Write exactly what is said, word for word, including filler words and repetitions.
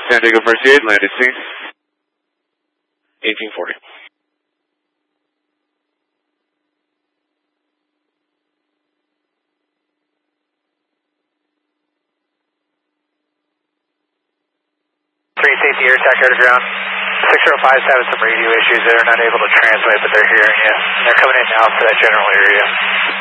San Diego Mercy eight, landed scene. eighteen forty. Three safety air attack air to ground. six zero five is having some radio issues. They're not able to transmit, but they're hearing you. And they're coming in now for that general area.